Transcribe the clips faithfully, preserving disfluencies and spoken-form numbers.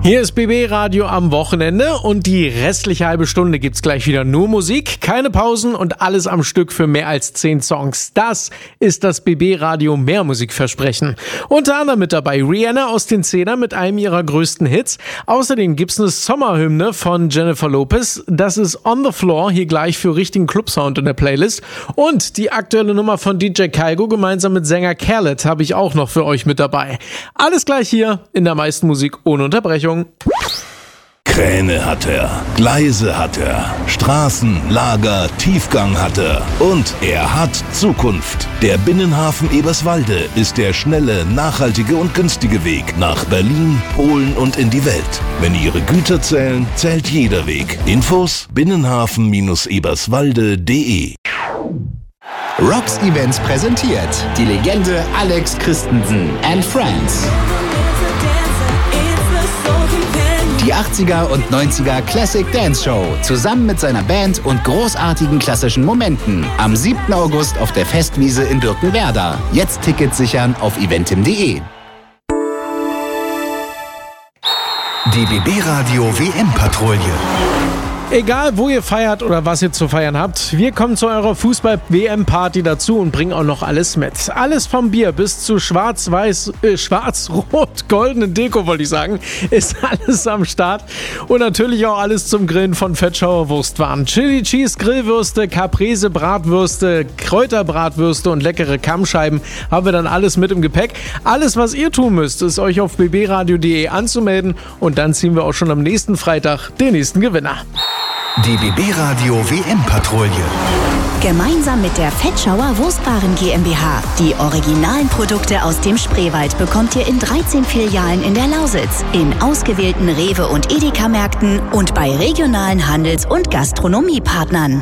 Hier ist B B Radio am Wochenende und die restliche halbe Stunde gibt's gleich wieder nur Musik, keine Pausen und alles am Stück für mehr als zehn Songs. Das ist das B B Radio Mehrmusikversprechen. Unter anderem mit dabei Rihanna aus den Zehnern mit einem ihrer größten Hits. Außerdem gibt's eine Sommerhymne von Jennifer Lopez. Das ist On the Floor, hier gleich für richtigen Clubsound in der Playlist. Und die aktuelle Nummer von D J Kygo gemeinsam mit Sänger Khaled habe ich auch noch für euch mit dabei. Alles gleich hier in der meisten Musik ohne Unterbrechung. Kräne hat er, Gleise hat er, Straßen, Lager, Tiefgang hat er und er hat Zukunft. Der Binnenhafen Eberswalde ist der schnelle, nachhaltige und günstige Weg nach Berlin, Polen und in die Welt. Wenn Ihre Güter zählen, zählt jeder Weg. Infos binnenhafen eberswalde punkt de. Rocks Events präsentiert die Legende Alex Christensen and Friends. Die achtziger und neunziger Classic Dance Show zusammen mit seiner Band und großartigen klassischen Momenten am siebten August auf der Festwiese in Birkenwerder. Jetzt Tickets sichern auf eventim punkt de. Die B B Radio W M-Patrouille. Egal, wo ihr feiert oder was ihr zu feiern habt, wir kommen zu eurer Fußball-W M-Party dazu und bringen auch noch alles mit. Alles vom Bier bis zu schwarz-weiß, äh, schwarz-rot-goldenen Deko, wollte ich sagen, ist alles am Start. Und natürlich auch alles zum Grillen von Fettschauer Wurstwaren. Chili Cheese Grillwürste, Caprese Bratwürste, Kräuterbratwürste und leckere Kammscheiben haben wir dann alles mit im Gepäck. Alles, was ihr tun müsst, ist euch auf b b radio punkt de anzumelden und dann ziehen wir auch schon am nächsten Freitag den nächsten Gewinner. Die B B Radio W M-Patrouille. Gemeinsam mit der Fettschauer Wurstwaren GmbH. Die originalen Produkte aus dem Spreewald bekommt ihr in dreizehn Filialen in der Lausitz, in ausgewählten Rewe- und Edeka-Märkten und bei regionalen Handels- und Gastronomiepartnern.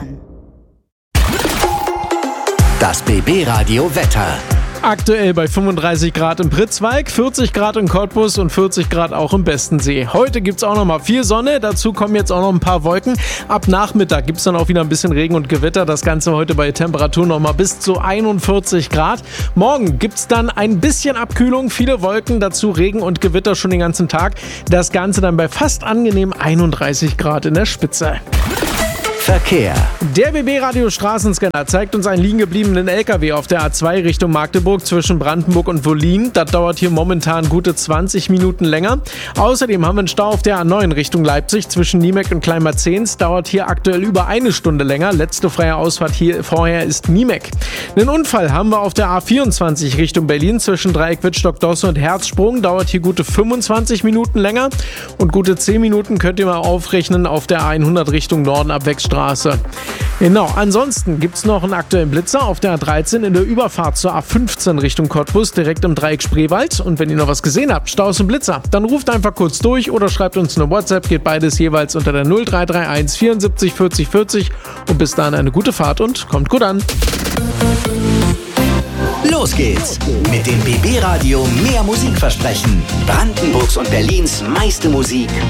Das B B Radio Wetter. Aktuell bei fünfunddreißig Grad im Pritzwalk, vierzig Grad in Cottbus und vierzig Grad auch im Bestensee. Heute gibt's auch noch mal viel Sonne, dazu kommen jetzt auch noch ein paar Wolken. Ab Nachmittag gibt's dann auch wieder ein bisschen Regen und Gewitter. Das Ganze heute bei Temperaturen noch mal bis zu einundvierzig Grad. Morgen gibt's dann ein bisschen Abkühlung, viele Wolken, dazu Regen und Gewitter schon den ganzen Tag. Das Ganze dann bei fast angenehm einunddreißig Grad in der Spitze. Verkehr. Der B B Radio Straßenscanner zeigt uns einen liegen gebliebenen L K W auf der A zwei Richtung Magdeburg zwischen Brandenburg und Wollin. Das dauert hier momentan gute zwanzig Minuten länger. Außerdem haben wir einen Stau auf der A neun Richtung Leipzig zwischen Niemek und Kleinmarzens. Dauert hier aktuell über eine Stunde länger. Letzte freie Ausfahrt hier vorher ist Niemek. Einen Unfall haben wir auf der A vierundzwanzig Richtung Berlin zwischen Dreieck Wittstock-Dosse und Herzsprung. Dauert hier gute fünfundzwanzig Minuten länger. Und gute zehn Minuten könnt ihr mal aufrechnen auf der A hundert Richtung Norden ab Wegstraße. Genau, ansonsten gibt es noch einen aktuellen Blitzer auf der A dreizehn in der Überfahrt zur A fünfzehn Richtung Cottbus, direkt im Dreieck Spreewald. Und wenn ihr noch was gesehen habt, Staus und Blitzer, dann ruft einfach kurz durch oder schreibt uns eine WhatsApp, geht beides jeweils unter der null drei drei eins vierundsiebzig vierzig vierzig. Und bis dahin eine gute Fahrt und kommt gut an. Los geht's mit dem B B Radio Mehrmusikversprechen. Brandenburgs und Berlins meiste Musik